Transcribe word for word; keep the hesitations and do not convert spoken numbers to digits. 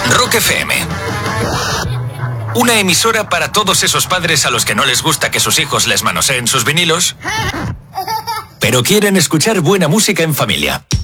Rock F M. Una emisora para todos esos padres a los que no les gusta que sus hijos les manoseen sus vinilos, pero quieren escuchar buena música en familia.